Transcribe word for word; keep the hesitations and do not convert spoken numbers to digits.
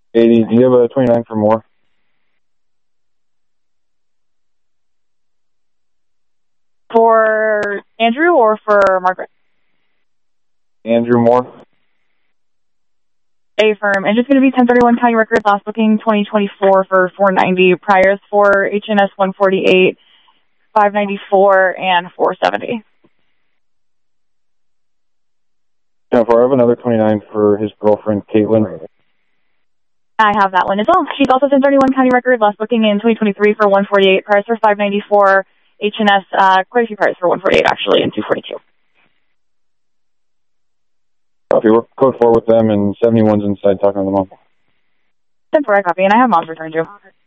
eighty. Do you have a twenty-nine for more? For Andrew or for Margaret? Andrew Moore. A firm. And just going to be ten thirty-one County Records, last booking twenty twenty-four for four ninety. Priors for H N S one forty-eight, five ninety-four, and four seventy. ten four. I have another twenty-nine for his girlfriend, Caitlin. I have that one as well. She's also ten thirty-one County Records, last booking in twenty twenty-three for one forty-eight. Priors for five ninety-four. H N S, uh, quite a few priors for one forty-eight actually, and two forty-two. Copy. We're code four with them, and seventy-one's inside talking to the mom. ten four, I copy, and I have mom's return too.